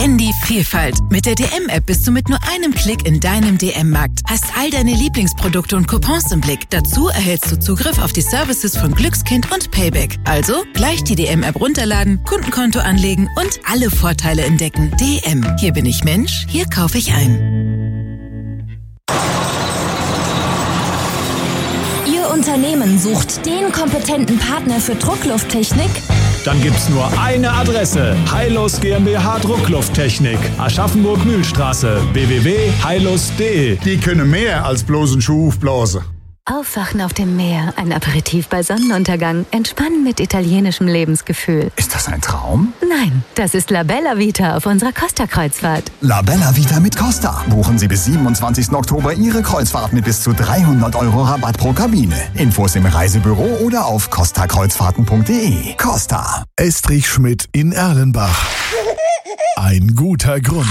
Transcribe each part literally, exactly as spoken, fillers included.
Kenn die Vielfalt. Mit der D M-App bist du mit nur einem Klick in deinem D M-Markt. Hast all deine Lieblingsprodukte und Coupons im Blick. Dazu erhältst du Zugriff auf die Services von Glückskind und Payback. Also gleich die D M-App runterladen, Kundenkonto anlegen und alle Vorteile entdecken. D M. Hier bin ich Mensch, hier kaufe ich ein. Ihr Unternehmen sucht den kompetenten Partner für Drucklufttechnik? Dann gibt's nur eine Adresse. Heilus GmbH Drucklufttechnik. Aschaffenburg-Mühlstraße. w w w punkt heilus punkt de. Die können mehr als bloß einen Schuh aufblasen. Aufwachen auf dem Meer, ein Aperitif bei Sonnenuntergang, entspannen mit italienischem Lebensgefühl. Ist das ein Traum? Nein, das ist La Bella Vita auf unserer Costa-Kreuzfahrt. La Bella Vita mit Costa. Buchen Sie bis siebenundzwanzigsten Oktober Ihre Kreuzfahrt mit bis zu dreihundert Euro Rabatt pro Kabine. Infos im Reisebüro oder auf costa kreuzfahrten punkt de. Costa. Estrich Schmidt in Erlenbach. Ein guter Grund.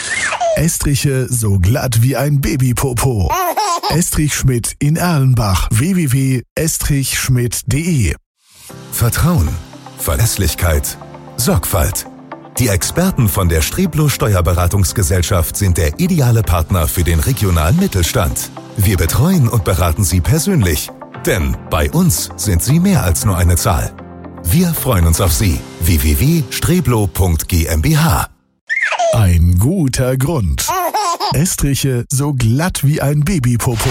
Estriche so glatt wie ein Babypopo. Estrich Schmidt in Erlenbach. w w w punkt estrich schmidt punkt de. Vertrauen, Verlässlichkeit, Sorgfalt. Die Experten von der Streblo Steuerberatungsgesellschaft sind der ideale Partner für den regionalen Mittelstand. Wir betreuen und beraten Sie persönlich. Denn bei uns sind Sie mehr als nur eine Zahl. Wir freuen uns auf Sie. w w w punkt streblo punkt gmbh. Ein guter Grund. Estriche so glatt wie ein Babypopo.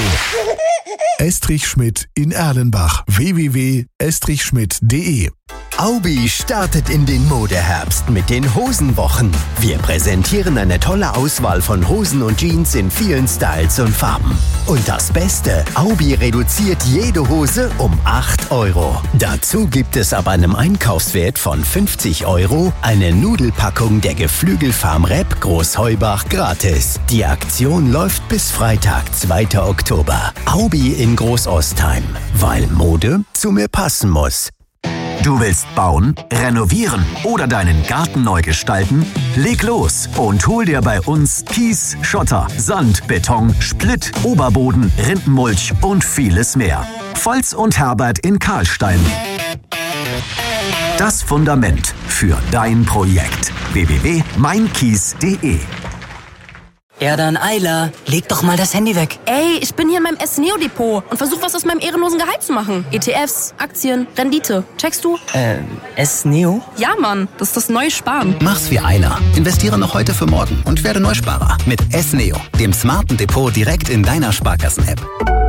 Estrich Schmidt in Erlenbach. w w w punkt estrich schmidt punkt de. Aubi startet in den Modeherbst mit den Hosenwochen. Wir präsentieren eine tolle Auswahl von Hosen und Jeans in vielen Styles und Farben. Und das Beste, Aubi reduziert jede Hose um acht Euro. Dazu gibt es ab einem Einkaufswert von fünfzig Euro eine Nudelpackung der Geflügelfarm Repp Großheubach gratis. Die Aktion läuft bis Freitag, zweiten Oktober. Aubi in Großostheim, weil Mode zu mir passen muss. Du willst bauen, renovieren oder deinen Garten neu gestalten? Leg los und hol dir bei uns Kies, Schotter, Sand, Beton, Splitt, Oberboden, Rindenmulch und vieles mehr. Volz und Herbert in Karlstein. Das Fundament für dein Projekt. w w w punkt mein kies punkt de. Ja dann, Ayla, leg doch mal das Handy weg. Ey, ich bin hier in meinem S-Neo-Depot und versuch was aus meinem ehrenlosen Gehalt zu machen. E T Fs, Aktien, Rendite. Checkst du? Äh, S-Neo? Ja, Mann, das ist das neue Sparen. Mach's wie Ayla. Investiere noch heute für morgen und werde Neusparer. Mit S-Neo, dem smarten Depot direkt in deiner Sparkassen-App.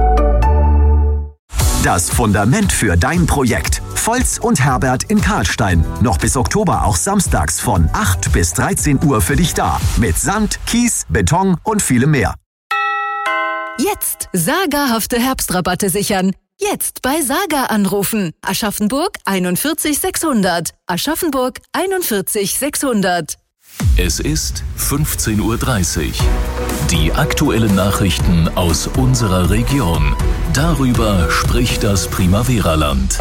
Das Fundament für dein Projekt. Volz und Herbert in Karlstein. Noch bis Oktober auch samstags von acht bis dreizehn Uhr für dich da. Mit Sand, Kies, Beton und vielem mehr. Jetzt sagerhafte Herbstrabatte sichern. Jetzt bei Saga anrufen. Aschaffenburg einundvierzig sechshundert. Aschaffenburg einundvierzig sechshundert. Es ist fünfzehn Uhr dreißig. Die aktuellen Nachrichten aus unserer Region. Darüber spricht das Primavera-Land.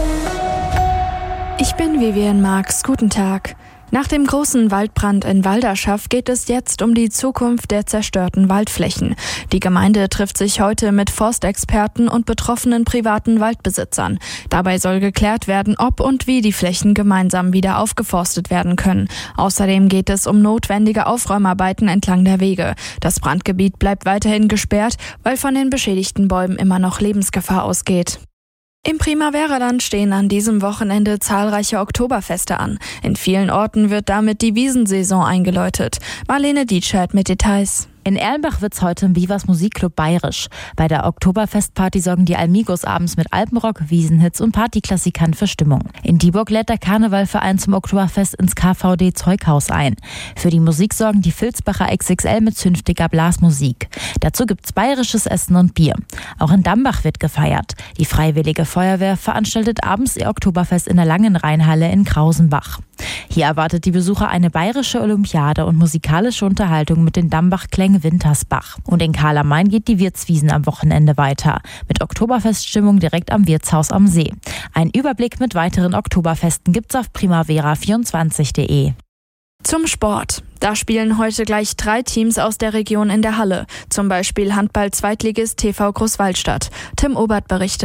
Ich bin Vivian Marx. Guten Tag. Nach dem großen Waldbrand in Walderschaff geht es jetzt um die Zukunft der zerstörten Waldflächen. Die Gemeinde trifft sich heute mit Forstexperten und betroffenen privaten Waldbesitzern. Dabei soll geklärt werden, ob und wie die Flächen gemeinsam wieder aufgeforstet werden können. Außerdem geht es um notwendige Aufräumarbeiten entlang der Wege. Das Brandgebiet bleibt weiterhin gesperrt, weil von den beschädigten Bäumen immer noch Lebensgefahr ausgeht. Im Primavera-Land stehen an diesem Wochenende zahlreiche Oktoberfeste an. In vielen Orten wird damit die Wiesensaison eingeläutet. Marlene Dietschert mit Details. In Erlenbach wird's heute im Vivas Musikclub bayerisch. Bei der Oktoberfestparty sorgen die Almigos abends mit Alpenrock, Wiesenhits und Partyklassikern für Stimmung. In Dieburg lädt der Karnevalverein zum Oktoberfest ins K V D Zeughaus ein. Für die Musik sorgen die Vilsbacher X X L mit zünftiger Blasmusik. Dazu gibt's bayerisches Essen und Bier. Auch in Dambach wird gefeiert. Die Freiwillige Feuerwehr veranstaltet abends ihr Oktoberfest in der Langenrheinhalle in Krausenbach. Hier erwartet die Besucher eine bayerische Olympiade und musikalische Unterhaltung mit den Dambach-Klängen Wintersbach. Und in Karl am Main geht die Wirtswiesen am Wochenende weiter. Mit Oktoberfeststimmung direkt am Wirtshaus am See. Ein Überblick mit weiteren Oktoberfesten gibt's auf primavera vierundzwanzig punkt de. Zum Sport. Da spielen heute gleich drei Teams aus der Region in der Halle. Zum Beispiel Handball-Zweitligist T V Großwaldstadt. Tim Obert berichtet.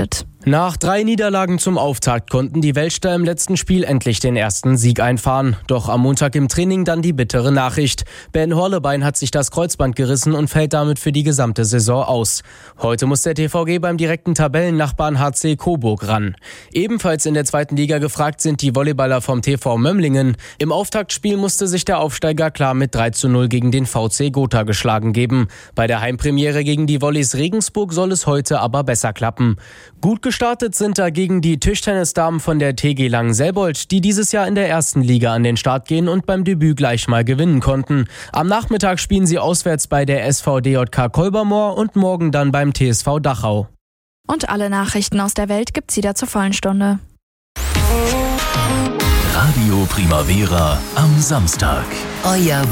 Nach drei Niederlagen zum Auftakt konnten die Welschter im letzten Spiel endlich den ersten Sieg einfahren. Doch am Montag im Training dann die bittere Nachricht. Ben Horlebein hat sich das Kreuzband gerissen und fällt damit für die gesamte Saison aus. Heute muss der T V G beim direkten Tabellennachbarn H C Coburg ran. Ebenfalls in der zweiten Liga gefragt sind die Volleyballer vom T V Mömlingen. Im Auftaktspiel musste sich der Aufsteiger klar mit drei zu null gegen den V C Gotha geschlagen geben. Bei der Heimpremiere gegen die Volleys Regensburg soll es heute aber besser klappen. Gut gestartet sind dagegen die Tischtennisdamen von der T G Langenselbold, die dieses Jahr in der ersten Liga an den Start gehen und beim Debüt gleich mal gewinnen konnten. Am Nachmittag spielen sie auswärts bei der S V D J K Kolbermoor und morgen dann beim T S V Dachau. Und alle Nachrichten aus der Welt gibt's wieder zur vollen Stunde. Radio Primavera am Samstag. Euer